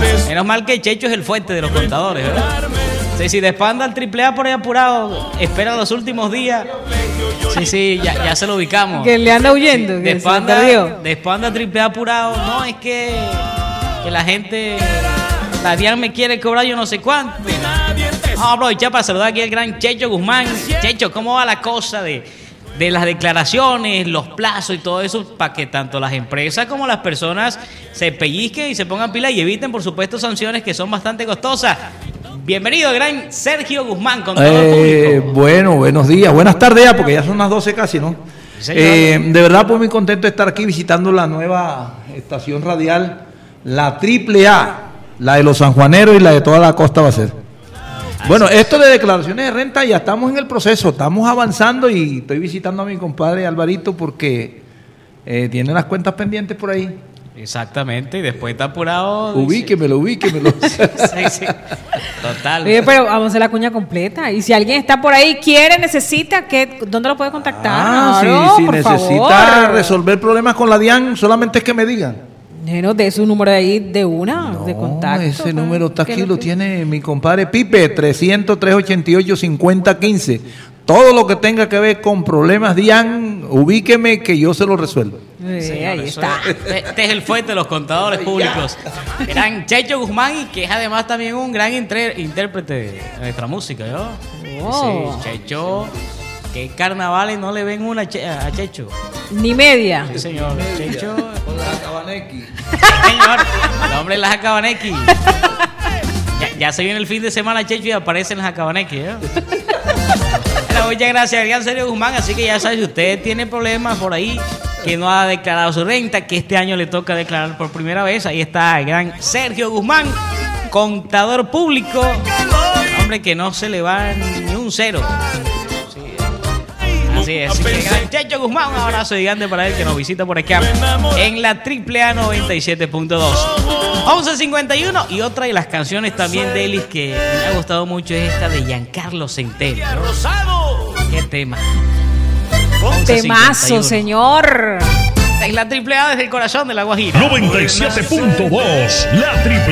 Menos mal que Checho es el fuerte de los contadores, ¿verdad? Sí, si despanda el AAA por ahí apurado, espera los últimos días. Sí, ya se lo ubicamos. Que le anda huyendo. Sí, despanda AAA apurado. No, es que la gente, la DIAN me quiere cobrar yo no sé cuánto. Vamos a aprovechar para saludar aquí al gran Checho Guzmán. Checho, ¿cómo va la cosa de las declaraciones, los plazos y todo eso, para que tanto las empresas como las personas se pellizquen y se pongan pilas y eviten, por supuesto, sanciones que son bastante costosas? Bienvenido, gran Sergio Guzmán, contador público. Bueno, buenos días, buenas tardes ya, porque ya son las 12 casi, ¿no? De verdad, pues muy contento de estar aquí visitando la nueva estación radial, la AAA, la de los sanjuaneros y la de toda la costa va a ser. Bueno, esto de declaraciones de renta ya estamos en el proceso, estamos avanzando y estoy visitando a mi compadre Alvarito porque tiene las cuentas pendientes por ahí. Exactamente, y después está apurado. Ubíquemelo. Sí. Total. Oye, pero vamos a hacer la cuña completa. Y si alguien está por ahí, necesita, ¿dónde lo puede contactar? Si necesita resolver problemas con la DIAN, solamente es que me digan. Bueno, de su número de ahí, de contacto. Ese número está aquí, lo tiene mi compadre Pipe, 300-388-5015. Todo lo que tenga que ver con problemas DIAN, ubíqueme que yo se lo resuelvo. Ahí está. Este es el fuerte de los contadores públicos. Gran Checho Guzmán, y que es además también un gran intérprete de nuestra música, ¿no? Oh. Sí, Checho, que carnavales no le ven una a Checho. Ni media. Sí, señor. Checho. Con la Cabanequi. Señor, el hombre de las Acabanequi. Ya se viene el fin de semana, Checho, y aparecen las Acabanequi, ¿eh? Muchas gracias, gran Sergio Guzmán. Así que ya sabe, si usted tiene problemas por ahí, que no ha declarado su renta, que este año le toca declarar por primera vez, ahí está el gran Sergio Guzmán, contador público. Hombre, que no se le va ni un cero. Así es. Así que gran Checho Guzmán, un abrazo gigante para él que nos visita por acá en la AAA 97.2. 11:51, y otra de las canciones también de Elis que me ha gustado mucho es esta de Giancarlo Centeno. ¿Qué tema? Temazo, señor. Es la AAA desde el corazón de La Guajira. 97.2, la AAA.